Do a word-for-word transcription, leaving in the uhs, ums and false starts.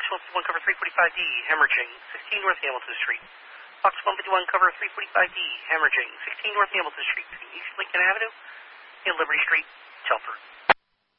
one fifty-one, cover three forty-five D, hemorrhaging, sixteen North Hamilton Street. Fox one fifty-one, cover three forty-five D, hemorrhaging, sixteen North Hamilton Street, between East Lincoln Avenue and Liberty Street, Telford.